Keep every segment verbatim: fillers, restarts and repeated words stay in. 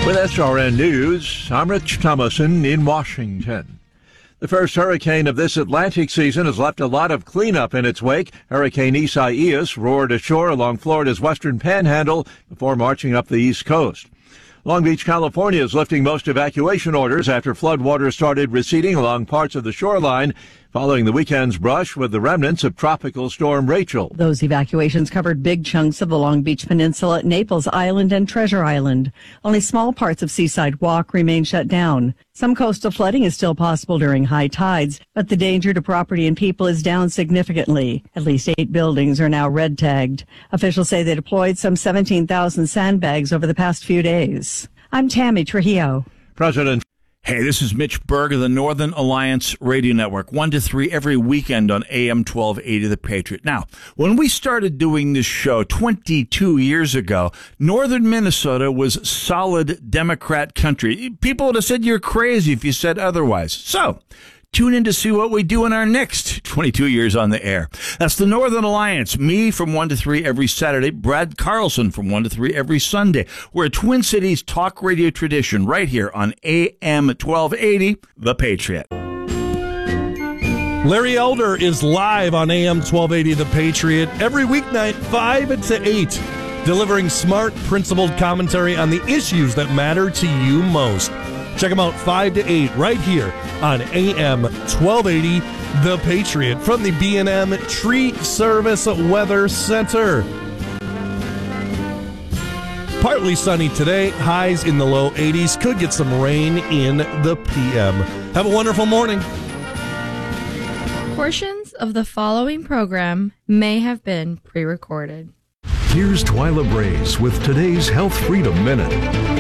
With S R N News, I'm Rich Thomason in Washington. The first hurricane of this Atlantic season has left a lot of cleanup in its wake. Hurricane Isaias roared ashore along Florida's western panhandle before marching up the east coast. Long Beach, California is lifting most evacuation orders after floodwaters started receding along parts of the shoreline following the weekend's brush with the remnants of Tropical Storm Rachel. Those evacuations covered big chunks of the Long Beach Peninsula, Naples Island, and Treasure Island. Only small parts of Seaside Walk remain shut down. Some coastal flooding is still possible during high tides, but the danger to property and people is down significantly. At least eight buildings are now red tagged. Officials say they deployed some seventeen thousand sandbags over the past few days. I'm Tammy Trujillo. President. Hey, this is Mitch Berg of the Northern Alliance Radio Network, one to three every weekend on A M twelve eighty The Patriot. Now, when we started doing this show twenty-two years ago, northern Minnesota was solid Democrat country. People would have said you're crazy if you said otherwise. So, tune in to see what we do in our next twenty-two years on the air. That's the Northern Alliance. Me from one to three every Saturday. Brad Carlson from one to three every Sunday. We're a Twin Cities talk radio tradition right here on A M twelve eighty, The Patriot. Larry Elder is live on A M twelve eighty, The Patriot, every weeknight, five to eight, delivering smart, principled commentary on the issues that matter to you most. Check them out five to eight right here on A M twelve eighty, The Patriot, from the B and M Tree Service Weather Center. Partly sunny today, highs in the low eighties. Could get some rain in the P M. Have a wonderful morning. Portions of the following program may have been pre-recorded. Here's Twyla Brace with today's Health Freedom Minute.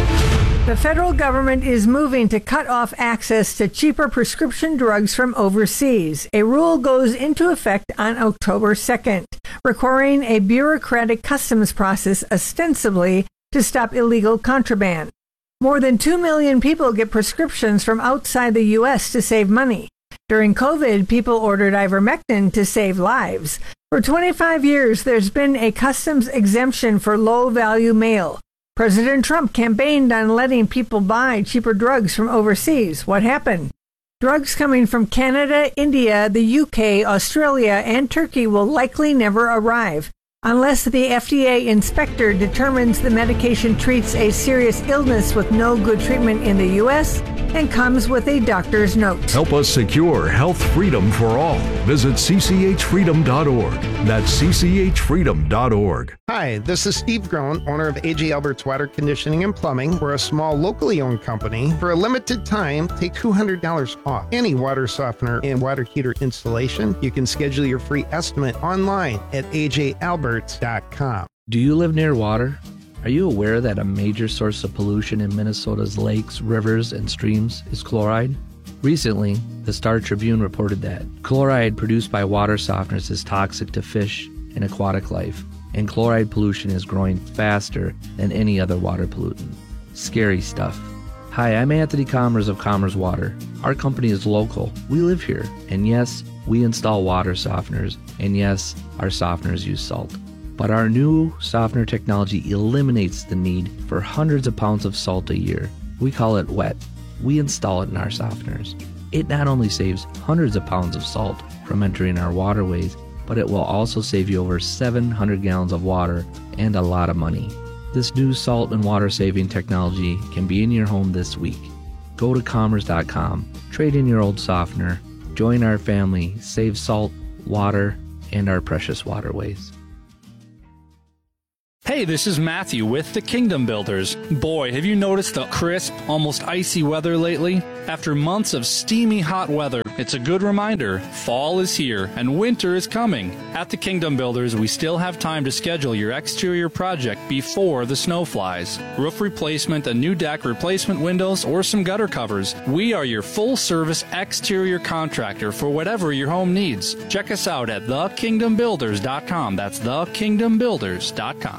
The federal government is moving to cut off access to cheaper prescription drugs from overseas. A rule goes into effect on October second, requiring a bureaucratic customs process ostensibly to stop illegal contraband. More than two million people get prescriptions from outside the U S to save money. During COVID, people ordered ivermectin to save lives. For twenty-five years, there's been a customs exemption for low-value mail. President Trump campaigned on letting people buy cheaper drugs from overseas. What happened? Drugs coming from Canada, India, the U K, Australia, and Turkey will likely never arrive unless the F D A inspector determines the medication treats a serious illness with no good treatment in the U S and comes with a doctor's note. Help us secure health freedom for all. Visit c c h freedom dot org. That's c c h freedom dot org. Hi, this is Steve Groen, owner of A J Albert's Water Conditioning and Plumbing. We're a small, locally owned company. For a limited time, take two hundred dollars off any water softener and water heater installation. You can schedule your free estimate online at a j alberts dot com. Do you live near water? Are you aware that a major source of pollution in Minnesota's lakes, rivers, and streams is chloride? Recently, the Star Tribune reported that chloride produced by water softeners is toxic to fish and aquatic life, and chloride pollution is growing faster than any other water pollutant. Scary stuff. Hi, I'm Anthony Commerce of Commerce Water. Our company is local. We live here. And yes, we install water softeners. And yes, our softeners use salt. But our new softener technology eliminates the need for hundreds of pounds of salt a year. We call it wet. We install it in our softeners. It not only saves hundreds of pounds of salt from entering our waterways, but it will also save you over seven hundred gallons of water and a lot of money. This new salt and water saving technology can be in your home this week. Go to commerce dot com, trade in your old softener, join our family, save salt, water, and our precious waterways. Hey, this is Matthew with the Kingdom Builders. Boy, have you noticed the crisp, almost icy weather lately? After months of steamy hot weather, it's a good reminder fall is here and winter is coming. At the Kingdom Builders, we still have time to schedule your exterior project before the snow flies. Roof replacement, a new deck, replacement windows, or some gutter covers. We are your full-service exterior contractor for whatever your home needs. Check us out at the kingdom builders dot com. That's the kingdom builders dot com.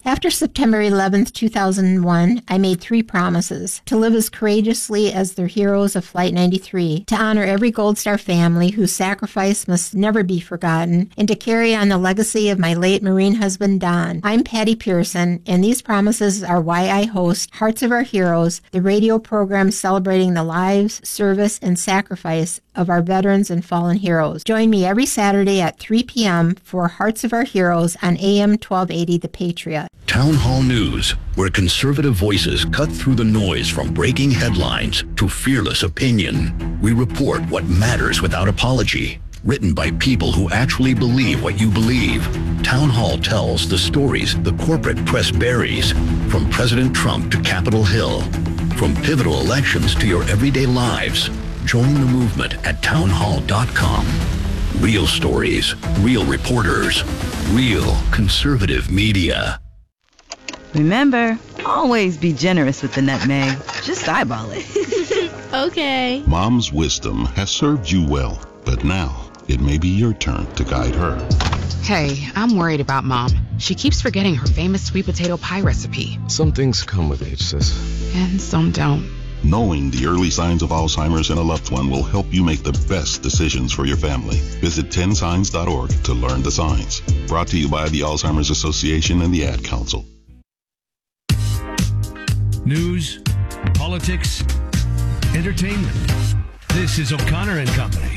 After September eleventh, two thousand one, I made three promises: to live as courageously as the heroes of Flight ninety-three, to honor every Gold Star family whose sacrifice must never be forgotten, and to carry on the legacy of my late Marine husband, Don. I'm Patty Pearson, and these promises are why I host Hearts of Our Heroes, the radio program celebrating the lives, service, and sacrifice of our veterans and fallen heroes. Join me every Saturday at three p.m. for Hearts of Our Heroes on A M twelve eighty The Patriot. Town Hall News, where conservative voices cut through the noise from breaking headlines to fearless opinion. We report what matters without apology. Written by people who actually believe what you believe. Town Hall tells the stories the corporate press buries, from President Trump to Capitol Hill, from pivotal elections to your everyday lives. Join the movement at town hall dot com. Real stories, real reporters, real conservative media. Remember, always be generous with the nutmeg. Just eyeball it. Okay. Mom's wisdom has served you well, but now it may be your turn to guide her. Hey, I'm worried about Mom. She keeps forgetting her famous sweet potato pie recipe. Some things come with age, sis. And some don't. Knowing the early signs of Alzheimer's in a loved one will help you make the best decisions for your family. Visit ten signs dot org to learn the signs. Brought to you by the Alzheimer's Association and the Ad Council. News, politics, entertainment. This is O'Connor and Company.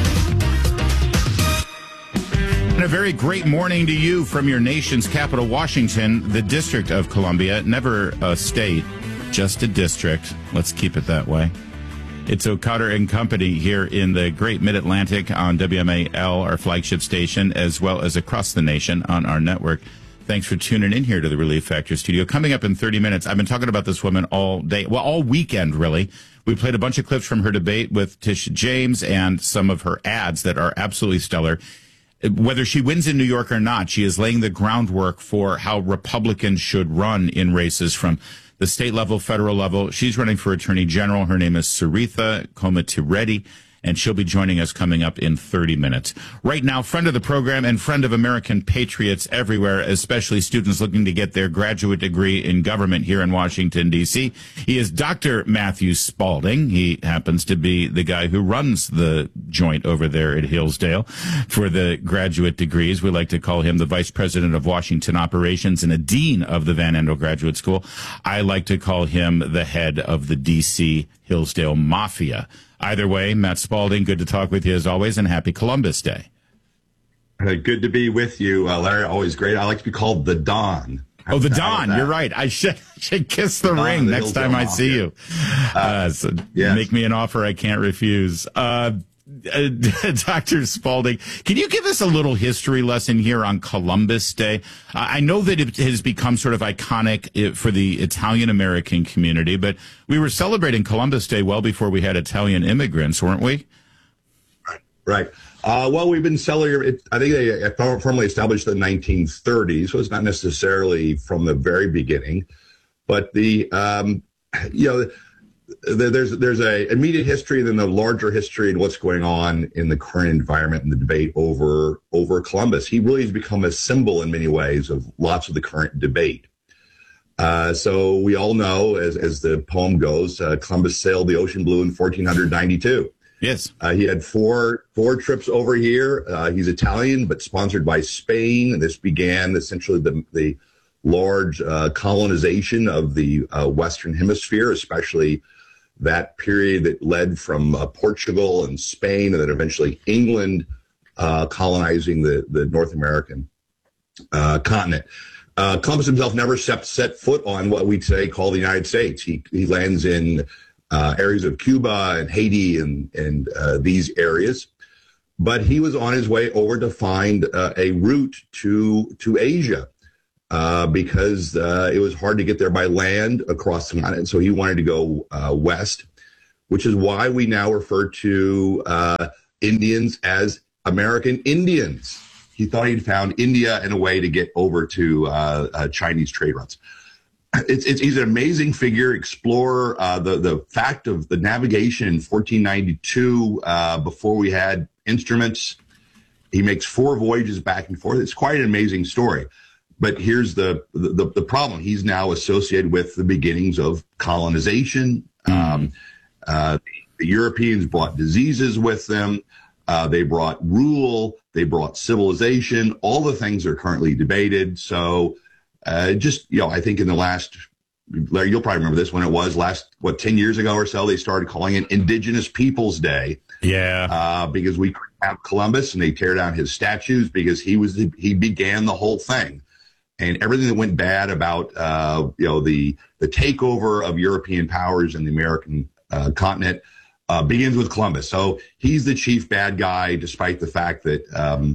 And a very great morning to you from your nation's capital, Washington, the District of Columbia. Never a state, just a district. Let's keep it that way. It's O'Connor and Company here in the great Mid-Atlantic on W M A L, our flagship station, as well as across the nation on our network. Thanks for tuning in here to the Relief Factor studio. Coming up in thirty minutes, I've been talking about this woman all day, well, all weekend, really. We played a bunch of clips from her debate with Tisha James and some of her ads that are absolutely stellar. Whether she wins in New York or not, she is laying the groundwork for how Republicans should run in races from the state level, federal level. She's running for Attorney General. Her name is Saritha Komatireddy, and she'll be joining us coming up in thirty minutes. Right now, friend of the program and friend of American patriots everywhere, especially students looking to get their graduate degree in government here in Washington, D C. He is Doctor Matthew Spalding. He happens to be the guy who runs the joint over there at Hillsdale for the graduate degrees. We like to call him the Vice President of Washington Operations and a Dean of the Van Andel Graduate School. I like to call him the head of the D C Hillsdale Mafia. Either way, Matt Spalding, good to talk with you as always, and happy Columbus Day. Uh, good to be with you, uh, Larry. Always great. I like to be called the Don. Oh, the Don. You're right. I should, should kiss the, the ring the next time I see you. Uh, so yes. Make me an offer I can't refuse. Uh, Uh, Doctor Spalding, can you give us a little history lesson here on Columbus Day? Uh, I know that it has become sort of iconic for the Italian-American community, but we were celebrating Columbus Day well before we had Italian immigrants, weren't we? Right. Right. Uh, well, we've been celebrating, I think they formally established in the nineteen thirties, so it's not necessarily from the very beginning, but the, um, you know, There's there's a immediate history and then the larger history and what's going on in the current environment and the debate over over Columbus. He really has become a symbol in many ways of lots of the current debate. Uh, so we all know, as as the poem goes, uh, Columbus sailed the ocean blue in fourteen ninety-two. Yes, uh, he had four four trips over here. Uh, he's Italian, but sponsored by Spain. And this began essentially the the large uh, colonization of the uh, Western Hemisphere, especially that period that led from uh, Portugal and Spain and then eventually England uh, colonizing the, the North American uh, continent. Uh, Columbus himself never set, set foot on what we'd say call the United States. He, he lands in uh, areas of Cuba and Haiti and, and uh, these areas. But he was on his way over to find uh, a route to, to Asia. Uh, because uh, it was hard to get there by land across the continent. So he wanted to go uh, west, which is why we now refer to uh, Indians as American Indians. He thought he'd found India and a way to get over to uh, uh, Chinese trade routes. It's, it's, he's an amazing figure, explorer. Uh, the, the fact of the navigation in fourteen ninety-two, uh, before we had instruments, he makes four voyages back and forth. It's quite an amazing story. but here's the, the the problem: he's now associated with the beginnings of colonization. Mm. Um, uh, the Europeans brought diseases with them. Uh, they brought rule. They brought civilization. All the things are currently debated. So, uh, just you know, I think in the last, Larry, you'll probably remember this when it was last what ten years ago or so. They started calling it Indigenous Peoples Day. Yeah, uh, because we have Columbus, and they tear down his statues because he was the, he began the whole thing, and everything that went bad about uh, you know the the takeover of European powers in the American uh, continent uh, begins with Columbus. So he's the chief bad guy, despite the fact that um,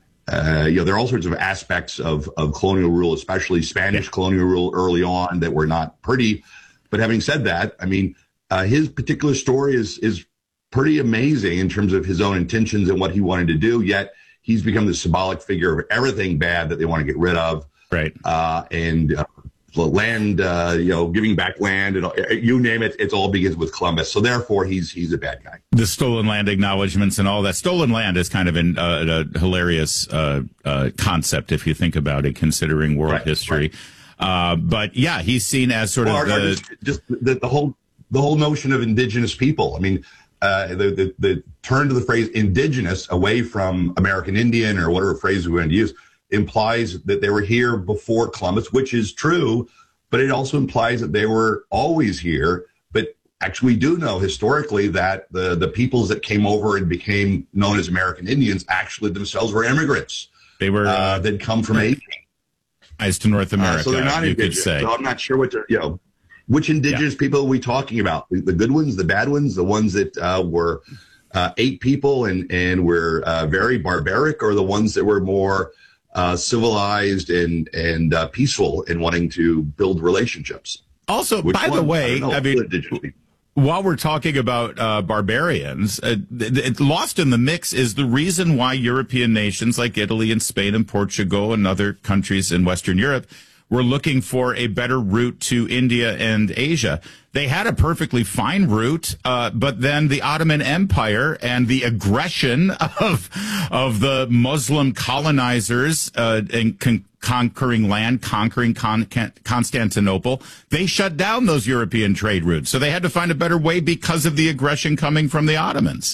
uh, you know there are all sorts of aspects of of colonial rule, especially Spanish yeah. colonial rule early on, that were not pretty. But having said that, I mean, uh, his particular story is is. pretty amazing in terms of his own intentions and what he wanted to do. Yet he's become the symbolic figure of everything bad that they want to get rid of. Right. Uh, and uh, land, uh, you know, giving back land, and you name it, it all begins with Columbus. So therefore, he's he's a bad guy. The stolen land acknowledgments and all that. Stolen land is kind of an, uh, a hilarious uh, uh, concept if you think about it, considering world right, history. Right. Uh, but yeah, he's seen as sort well, of the, just, just the, the whole the whole notion of indigenous people. I mean. Uh, the, the, the turn to the phrase indigenous away from American Indian or whatever phrase we're going to use implies that they were here before Columbus, which is true, but it also implies that they were always here. But actually, we do know historically that the, the peoples that came over and became known as American Indians actually themselves were immigrants. They were uh, that come from Asia. As to North America, uh, so they're not you indigenous. Could say. So I'm not sure what they're, you know. Which indigenous yeah. people are we talking about? The good ones, the bad ones, the ones that uh, were uh, ate people and, and were uh, very barbaric, or the ones that were more uh, civilized and, and uh, peaceful in wanting to build relationships? Also, Which by one? the way, I, I mean, while we're talking about uh, barbarians, uh, th- th- lost in the mix is the reason why European nations like Italy and Spain and Portugal and other countries in Western Europe were looking for a better route to India and Asia. They had a perfectly fine route, uh, but then the Ottoman Empire and the aggression of of the Muslim colonizers uh, and con- conquering land, conquering Con- Constantinople, they shut down those European trade routes. So they had to find a better way because of the aggression coming from the Ottomans.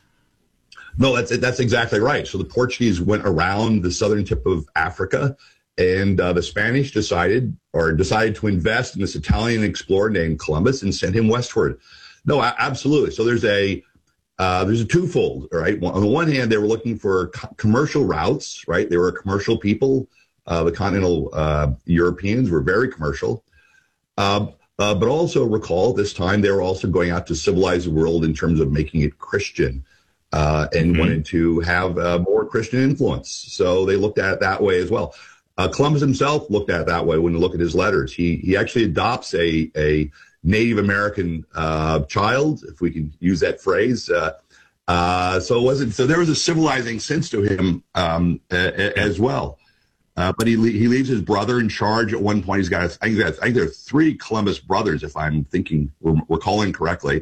No, that's that's exactly right. So the Portuguese went around the southern tip of Africa. And uh, the Spanish decided or decided to invest in this Italian explorer named Columbus and send him westward. No, a- absolutely. So there's a uh, there's a twofold, right? On the one hand, they were looking for co- commercial routes, right? They were a commercial people. Uh, the continental uh, Europeans were very commercial. Uh, uh, but also recall this time they were also going out to civilize the world in terms of making it Christian uh, and mm-hmm. wanted to have uh, more Christian influence. So they looked at it that way as well. Uh, Columbus himself looked at it that way when you look at his letters. He he actually adopts a a Native American uh, child, if we can use that phrase. Uh, uh, so it wasn't. So there was a civilizing sense to him um, a, a, as well. Uh, but he he leaves his brother in charge at one point. He's got I think, he's got, I think there are three Columbus brothers, if I'm thinking we're recalling correctly,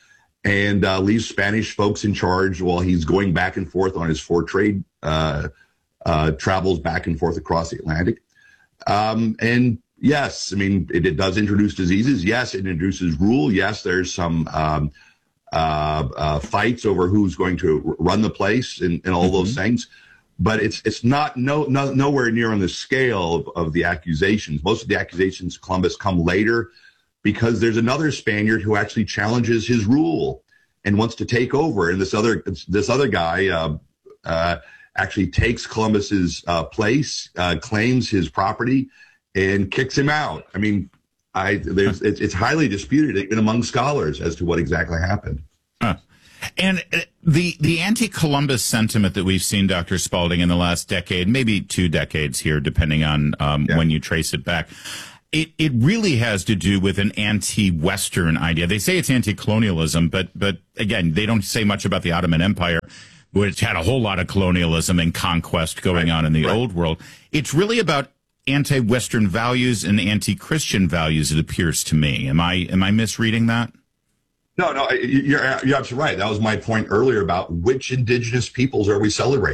and uh, leaves Spanish folks in charge while he's going back and forth on his four trade. Uh, Uh, travels back and forth across the Atlantic. Um, and yes, I mean, it, it does introduce diseases. Yes, it introduces rule. Yes, there's some um, uh, uh, fights over who's going to run the place and, and all mm-hmm. those things. But it's it's not no, no nowhere near on the scale of, of the accusations. Most of the accusations of Columbus come later because there's another Spaniard who actually challenges his rule and wants to take over. And this other this other guy uh, uh, actually takes Columbus's uh, place, uh, claims his property, and kicks him out. I mean, I there's it's, it's highly disputed even among scholars as to what exactly happened. Huh. And the the anti-Columbus sentiment that we've seen, Doctor Spalding, in the last decade, maybe two decades here, depending on um, yeah. when you trace it back, it it really has to do with an anti-Western idea. They say it's anti-colonialism, but but again, they don't say much about the Ottoman Empire, which had a whole lot of colonialism and conquest going right, on in the right. old world. It's really about anti-Western values and anti-Christian values, it appears to me. Am I am I misreading that? No, no, you're, you're absolutely right. That was my point earlier about which indigenous peoples are we celebrating?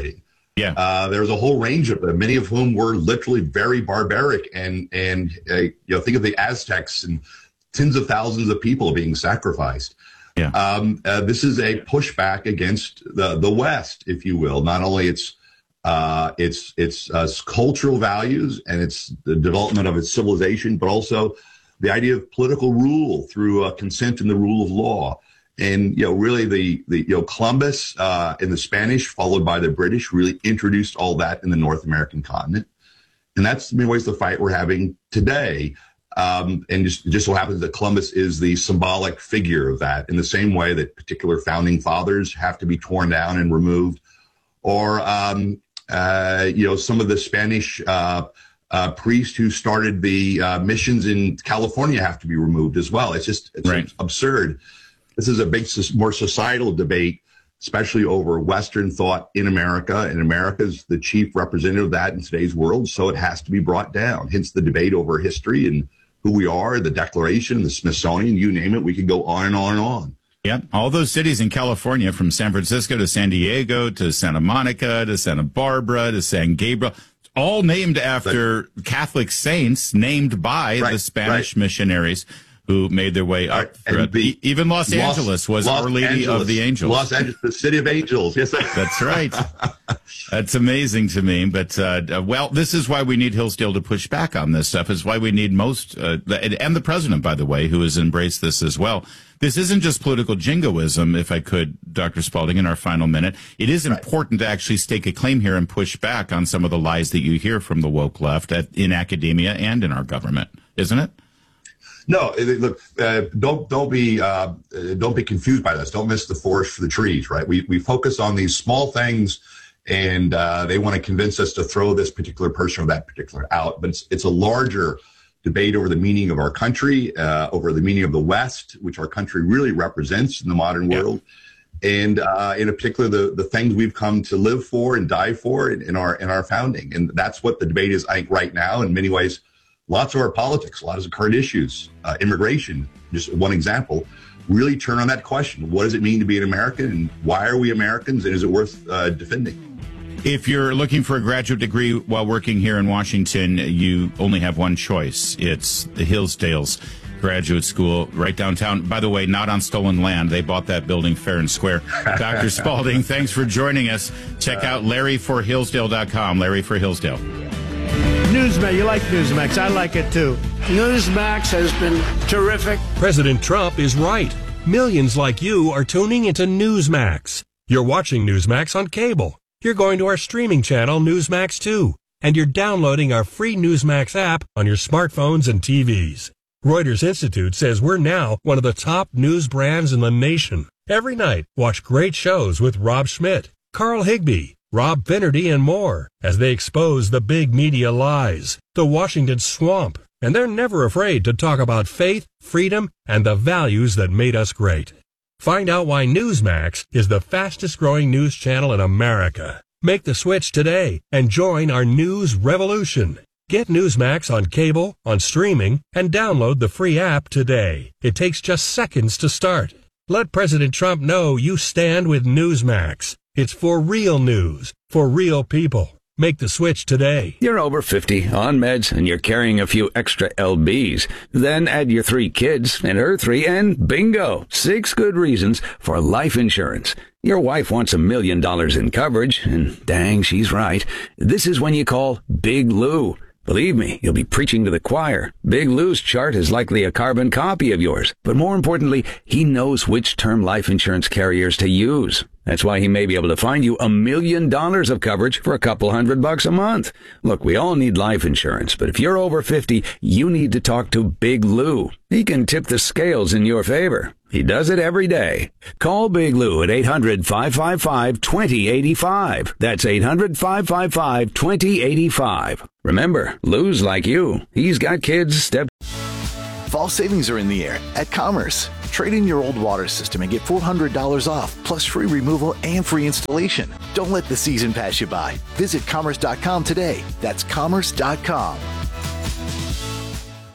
Yeah. Uh, there's a whole range of them, many of whom were literally very barbaric. And, and uh, you know, think of the Aztecs and tens of thousands of people being sacrificed. Yeah. Um, uh, this is a pushback against the, the West, if you will. Not only its uh, its its uh, cultural values and its the development of its civilization, but also the idea of political rule through uh, consent and the rule of law. And, you know, really the, the you know, Columbus uh, and the Spanish, followed by the British, really introduced all that in the North American continent. And that's in many ways the fight we're having today. Um, and just, just so happens that Columbus is the symbolic figure of that, in the same way that particular founding fathers have to be torn down and removed. Or, um, uh, you know, some of the Spanish uh, uh, priests who started the uh, missions in California have to be removed as well. It's just it's right. absurd. This is a big, more societal debate, especially over Western thought in America, and America is the chief representative of that in today's world, so it has to be brought down. Hence the debate over history and who we are, the Declaration, the Smithsonian, you name it, we could go on and on and on. Yeah, all those cities in California, from San Francisco to San Diego to Santa Monica to Santa Barbara to San Gabriel, all named after right. Catholic saints named by right. the Spanish right. missionaries who made their way up. Right. The, Even Los, Los Angeles was Los Our Lady Angeles, of the Angels. Los Angeles, the city of angels. Yes, that's right. That's amazing to me. But, uh, well, this is why we need Hillsdale to push back on this stuff. It's why we need most, uh, and the president, by the way, who has embraced this as well. This isn't just political jingoism, if I could, Doctor Spalding, in our final minute. It is right. important to actually stake a claim here and push back on some of the lies that you hear from the woke left at, in academia and in our government, isn't it? No, look, uh, don't don't be uh, don't be confused by this. Don't miss the forest for the trees, right? We we focus on these small things, and uh, they want to convince us to throw this particular person or that particular out. But it's it's a larger debate over the meaning of our country, uh, over the meaning of the West, which our country really represents in the modern yeah. world, and uh, in particular the the things we've come to live for and die for in, in our in our founding. And that's what the debate is, I think, right now. In many ways, lots of our politics, a lot of the current issues, uh, immigration, just one example, really turn on that question. What does it mean to be an American, and why are we Americans, and is it worth uh, defending? If you're looking for a graduate degree while working here in Washington, you only have one choice. It's the Hillsdale's Graduate School right downtown. By the way, not on stolen land. They bought that building fair and square. Doctor Spalding, thanks for joining us. Check out Larry for Hillsdale dot com. Larry for Hillsdale. Newsmax, you like Newsmax. I like it too. Newsmax has been terrific. President Trump is right. Millions like you are tuning into Newsmax. You're watching Newsmax on cable. You're going to our streaming channel, Newsmax two. And you're downloading our free Newsmax app on your smartphones and T Vs. Reuters Institute says we're now one of the top news brands in the nation. Every night, watch great shows with Rob Schmidt, Carl Higbie, Rob Finnerty, and more as they expose the big media lies, the Washington swamp, and they're never afraid to talk about faith, freedom, and the values that made us great. Find out why Newsmax is the fastest growing news channel in America. Make the switch today and join our news revolution. Get Newsmax on cable, on streaming, and download the free app today. It takes just seconds to start. Let President Trump know you stand with Newsmax. It's for real news, for real people. Make the switch today. You're over fifty, on meds, and you're carrying a few extra L Bs. Then add your three kids and her three, and bingo! Six good reasons for life insurance. Your wife wants a million dollars in coverage, and dang, she's right. This is when you call Big Lou. Believe me, you'll be preaching to the choir. Big Lou's chart is likely a carbon copy of yours. But more importantly, he knows which term life insurance carriers to use. That's why he may be able to find you a million dollars of coverage for a couple hundred bucks a month. Look, we all need life insurance, but if you're over fifty, you need to talk to Big Lou. He can tip the scales in your favor. He does it every day. Call Big Lou at eight hundred, five five five, two zero eight five. That's eight hundred, five five five, two zero eight five. Remember, Lou's like you. He's got kids. Step. Fall savings are in the air at Commerce. Trade in your old water system and get four hundred dollars off, plus free removal and free installation. Don't let the season pass you by. Visit commerce dot com today. That's commerce dot com. Hi,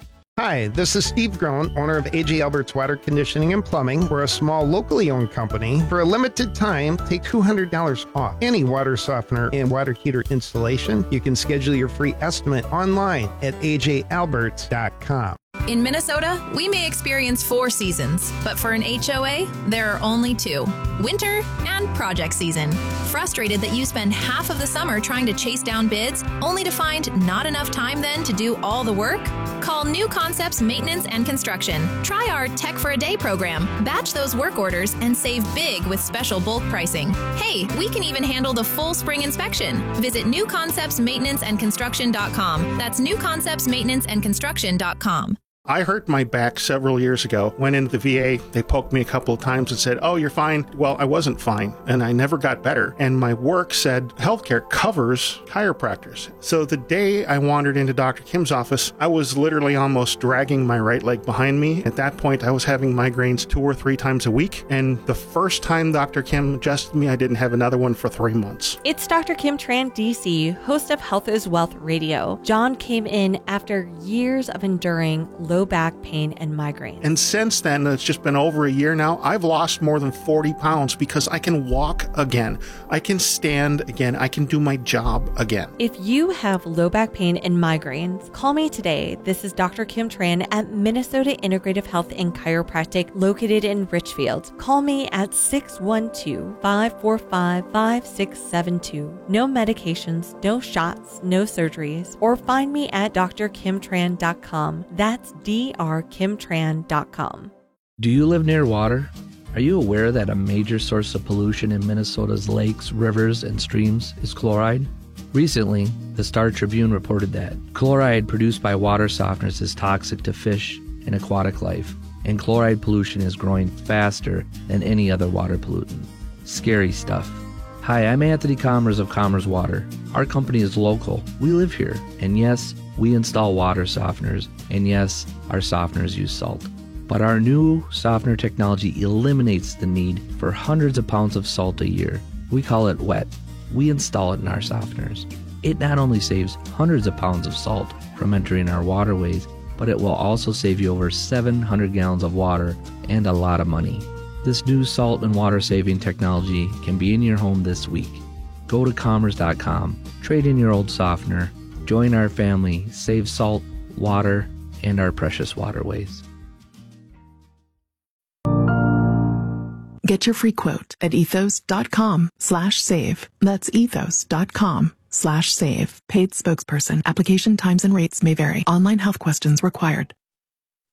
Hi, this is Steve Groen, owner of A J Albert's Water Conditioning and Plumbing. We're a small, locally owned company. For a limited time, take two hundred dollars off any water softener and water heater installation. You can schedule your free estimate online at A J Alberts dot com. In Minnesota, we may experience four seasons, but for an H O A, there are only two: winter and project season. Frustrated that you spend half of the summer trying to chase down bids, only to find not enough time then to do all the work? Call New Concepts Maintenance and Construction. Try our Tech for a Day program. Batch those work orders and save big with special bulk pricing. Hey, we can even handle the full spring inspection. Visit new concepts maintenance and construction dot com. That's new concepts maintenance and construction dot com. I hurt my back several years ago. Went into the V A. They poked me a couple of times and said, oh, you're fine. Well, I wasn't fine, and I never got better. And my work said healthcare covers chiropractors. So the day I wandered into Doctor Kim's office, I was literally almost dragging my right leg behind me. At that point, I was having migraines two or three times a week. And the first time Doctor Kim adjusted me, I didn't have another one for three months. It's Doctor Kim Tran, D C, host of Health is Wealth Radio. John came in after years of enduring low back pain and migraine. And since then, it's just been over a year now, I've lost more than forty pounds because I can walk again. I can stand again. I can do my job again. If you have low back pain and migraines, call me today. This is Doctor Kim Tran at Minnesota Integrative Health and Chiropractic, located in Richfield. Call me at six one two, five four five, five six seven two. No medications, no shots, no surgeries. Or find me at D R kim tran dot com. That's D R kim tran dot com. Do you live near water? Are you aware that a major source of pollution in Minnesota's lakes, rivers, and streams is chloride? Recently, the Star Tribune reported that chloride produced by water softeners is toxic to fish and aquatic life, and chloride pollution is growing faster than any other water pollutant. Scary stuff. Hi, I'm Anthony Commerce of Commerce Water. Our company is local. We live here. And yes, we install water softeners. And yes, our softeners use salt. But our new softener technology eliminates the need for hundreds of pounds of salt a year. We call it wet. We install it in our softeners. It not only saves hundreds of pounds of salt from entering our waterways, but it will also save you over seven hundred gallons of water and a lot of money. This new salt and water saving technology can be in your home this week. Go to commerce dot com, trade in your old softener, join our family, save salt, water, and our precious waterways. Get your free quote at ethos dot com slash save. That's ethos dot com slash save. Paid spokesperson. Application times and rates may vary. Online health questions required.